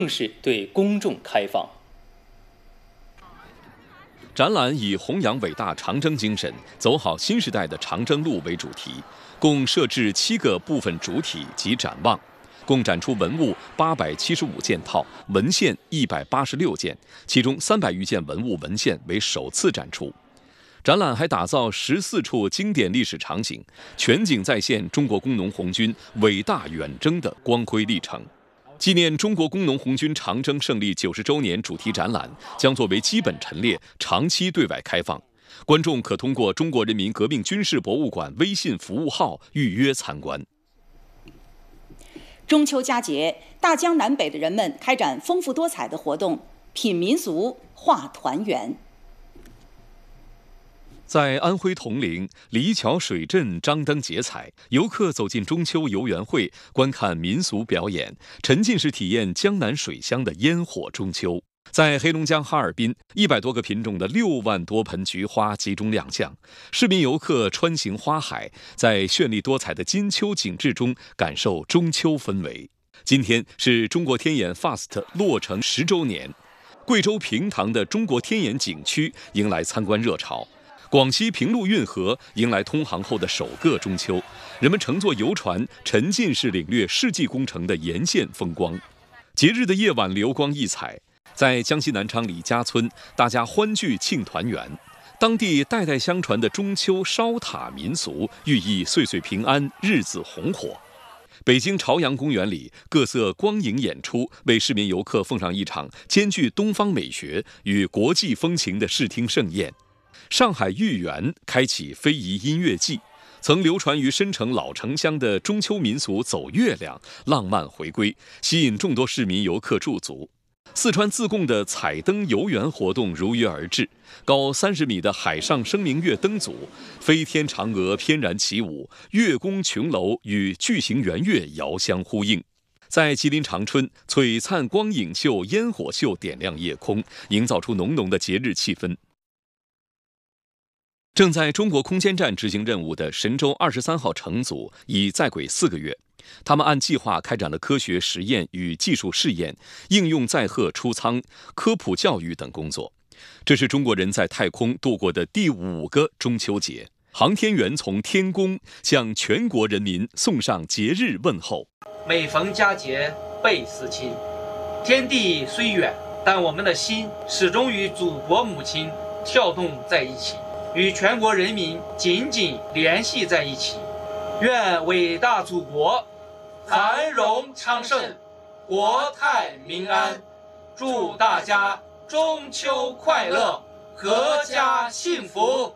正式对公众开放。 展览以弘扬伟大长征精神，走好新时代的长征路为主题，共设置7个部分主体及展望，共展出文物875件套，文献186件，其中300余件文物文献为首次展出。展览还打造14处经典历史场景，全景再现中国工农红军伟大远征的光辉历程。纪念中国工农红军长征胜利90周年主题展览将作为基本陈列，长期对外开放。观众可通过中国人民革命军事博物馆微信服务号预约参观。 中秋佳节，大江南北的人们开展丰富多彩的活动，品民俗，话团圆。 在安徽铜陵黎桥水镇张灯结彩，游客走进中秋游园会，观看民俗表演，沉浸式体验江南水乡的烟火中秋。在黑龙江哈尔滨，100多个品种的6万多盆菊花集中亮相，市民游客穿行花海，在绚丽多彩的金秋景致中感受中秋氛围。今天是中国天眼 FAST 落成10周年，贵州平塘的中国天眼景区迎来参观热潮。广西平陆运河迎来通航后的首个中秋，人们乘坐游船沉浸式领略世纪工程的沿线风光。节日的夜晚流光溢彩，在江西南昌李家村，大家欢聚庆团圆。当地代代相传的中秋烧塔民俗，寓意岁岁平安，日子红火。北京朝阳公园里，各色光影演出为市民游客奉上一场兼具东方美学与国际风情的视听盛宴。上海豫园开启非遗音乐季，曾流传于深城老城乡的中秋民俗走月亮浪漫回归，吸引众多市民游客驻足。四川自贡的彩灯游园活动如约而至，高30米的海上生明月灯组，飞天嫦娥翩然起舞，月宫琼楼与巨型圆月遥相呼应。在吉林长春，璀璨光影秀、烟火秀点亮夜空，营造出浓浓的节日气氛。正在中国空间站执行任务的神舟23号乘组已在轨4个月，他们按计划开展了科学实验与技术试验、应用载荷出舱、科普教育等工作。这是中国人在太空度过的第5个中秋节。航天员从天宫向全国人民送上节日问候。 每逢佳节倍思亲，天地虽远，但我们的心始终与祖国母亲跳动在一起，与全国人民紧紧联系在一起。愿伟大祖国繁荣昌盛，国泰民安。祝大家中秋快乐，阖家幸福。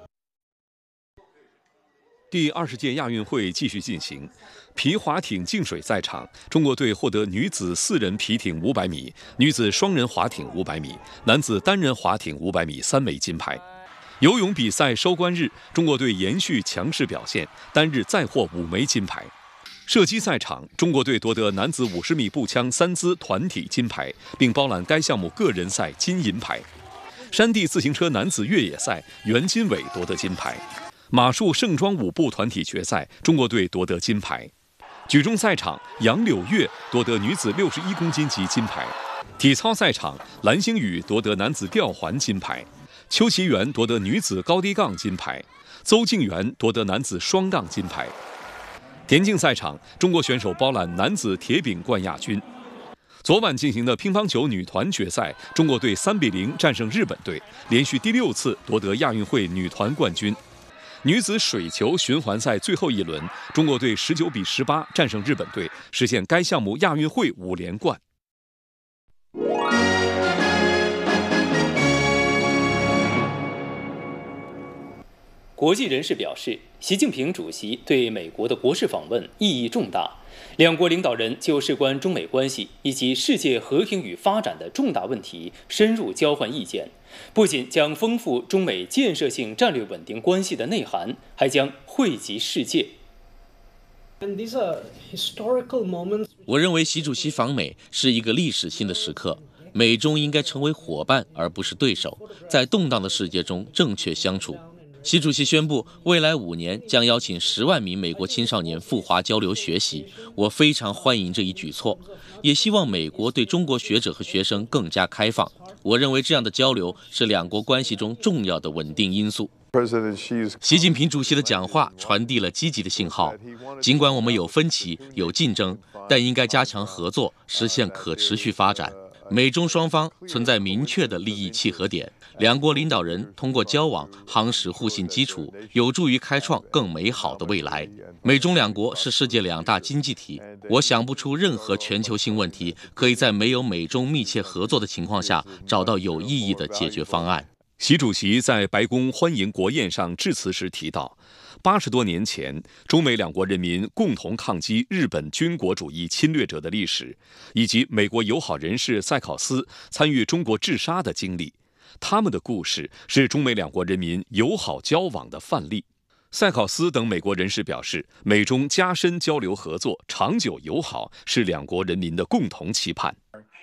第20届亚运会继续进行，皮划艇净水赛场，中国队获得女子4人皮艇500米、女子双人划艇500米、男子单人划艇500米3枚金牌。游泳比赛收官日，中国队延续强势表现，单日再获5枚金牌。射击赛场，中国队夺得男子50米步枪3姿团体金牌，并包揽该项目个人赛金银牌。山地自行车男子越野赛，袁金伟夺得金牌。马术盛装舞步团体决赛，中国队夺得金牌。举重赛场，杨柳月夺得女子61公斤级金牌。体操赛场，蓝星宇夺得男子吊环金牌。邱其元夺得女子高低杠金牌，邹敬源夺得男子双杠金牌。田径赛场，中国选手包揽男子铁饼冠亚军。昨晚进行的乒乓球女团决赛，中国队3比0战胜日本队，连续第6次夺得亚运会女团冠军。女子水球循环赛最后一轮，中国队19比18战胜日本队，实现该项目亚运会5连冠。 国际人士表示，习近平主席对美国的国事访问意义重大，两国领导人就事关中美关系以及世界和平与发展的重大问题深入交换意见，不仅将丰富中美建设性战略稳定关系的内涵，还将惠及世界。 我认为习主席访美是一个历史性的时刻，美中应该成为伙伴而不是对手，在动荡的世界中正确相处。 习主席宣布，未来5年将邀请10万名美国青少年赴华交流学习。我非常欢迎这一举措，也希望美国对中国学者和学生更加开放。我认为这样的交流是两国关系中重要的稳定因素。习近平主席的讲话传递了积极的信号，尽管我们有分歧、有竞争，但应该加强合作，实现可持续发展。美中双方存在明确的利益契合点，两国领导人通过交往夯实互信基础，有助于开创更美好的未来。美中两国是世界2大经济体，我想不出任何全球性问题可以在没有美中密切合作的情况下找到有意义的解决方案。 习主席在白宫欢迎国宴上致辞时提到，80多年前，中美两国人民共同抗击日本军国主义侵略者的历史，以及美国友好人士塞考斯参与中国治沙的经历。他们的故事是中美两国人民友好交往的范例。塞考斯等美国人士表示，美中加深交流合作、长久友好是两国人民的共同期盼。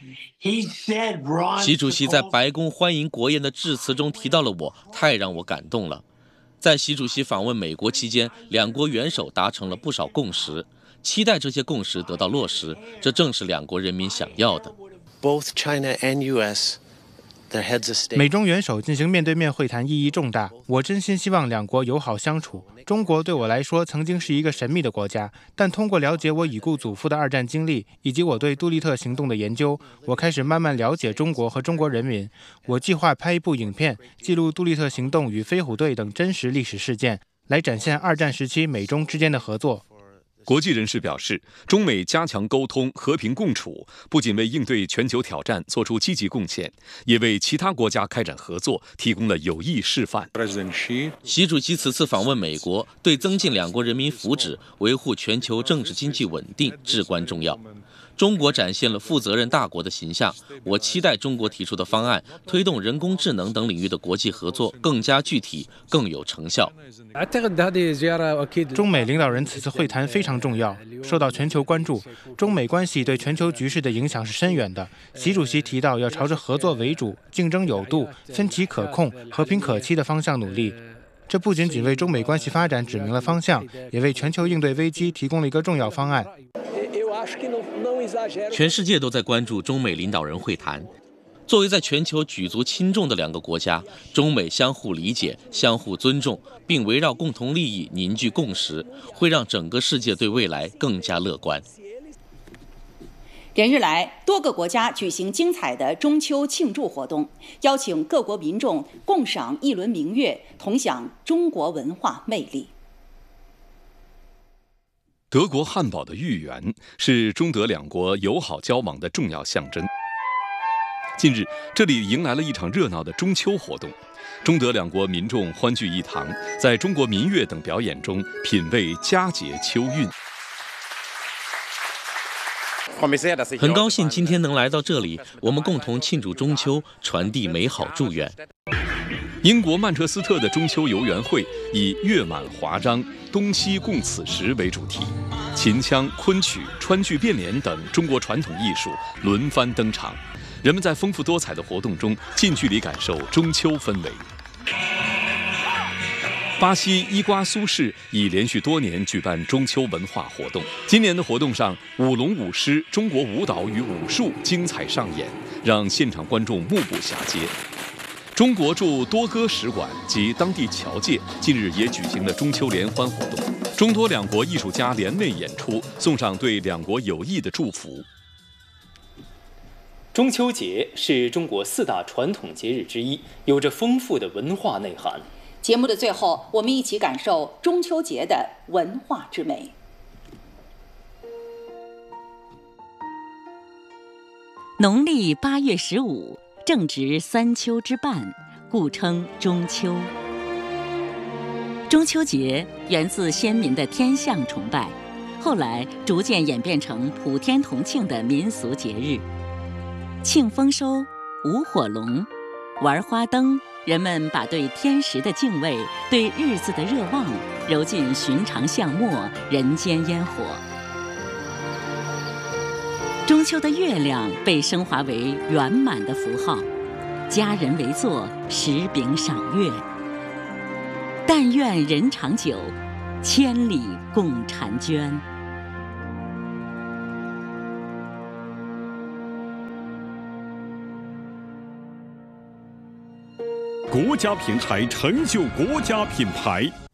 习主席在白宫欢迎国宴的致辞中提到了我，太让我感动了。在习主席访问美国期间，两国元首达成了不少共识，期待这些共识得到落实，这正是两国人民想要的。 Both China and US 美中元首进行面对面会谈意义重大，我真心希望两国友好相处。中国对我来说曾经是一个神秘的国家，但通过了解我已故祖父的2战经历，以及我对杜立特行动的研究，我开始慢慢了解中国和中国人民。我计划拍一部影片，记录杜立特行动与飞虎队等真实历史事件，来展现2战时期美中之间的合作。 国际人士表示，中美加强沟通、和平共处，不仅为应对全球挑战做出积极贡献，也为其他国家开展合作提供了有益示范。 习主席此次访问美国，对增进两国人民福祉、维护全球政治经济稳定至关重要。中国展现了负责任大国的形象，我期待中国提出的方案推动人工智能等领域的国际合作更加具体、更有成效。 中美领导人此次会谈非常重要，受到全球关注。中美关系对全球局势的影响是深远的。习主席提到要朝着合作为主、竞争有度、分歧可控、和平可期的方向努力。这不仅仅为中美关系发展指明了方向，也为全球应对危机提供了一个重要方案。 全世界都在关注中美领导人会谈。作为在全球举足轻重的两个国家，中美相互理解、相互尊重，并围绕共同利益凝聚共识，会让整个世界对未来更加乐观。 连日来，多个国家举行精彩的中秋庆祝活动，邀请各国民众共赏一轮明月，同享中国文化魅力。 德国汉堡的芋圆是中德两国友好交往的重要象征。近日，这里迎来了一场热闹的中秋活动，中德两国民众欢聚一堂，在中国民乐等表演中品味佳节秋韵。 很高兴今天能来到这里，我们共同庆祝中秋，传递美好祝愿。 英国曼彻斯特的中秋游园会以月满华章、东西共此时为主题，秦腔、昆曲、川剧变脸等中国传统艺术轮番登场，人们在丰富多彩的活动中近距离感受中秋氛围。巴西伊瓜苏市已连续多年举办中秋文化活动，今年的活动上，舞龙舞狮、中国舞蹈与武术精彩上演，让现场观众目不暇接。中国驻多哥使馆及当地侨界近日也举行了中秋联欢活动，中多两国艺术家联袂演出，送上对两国友谊的祝福。 中秋节是中国4大传统节日之一，有着丰富的文化内涵。 节目的最后，我们一起感受中秋节的文化之美。 农历8月15，正值3秋之半，故称中秋。中秋节源自先民的天象崇拜，后来逐渐演变成普天同庆的民俗节日。庆丰收、舞火龙、玩花灯，人们把对天时的敬畏、对日子的热望揉进寻常巷陌、人间烟火。中秋的月亮被升华为圆满的符号，家人围坐，食饼赏月。 但愿人长久，千里共婵娟。 国家品牌成就国家品牌。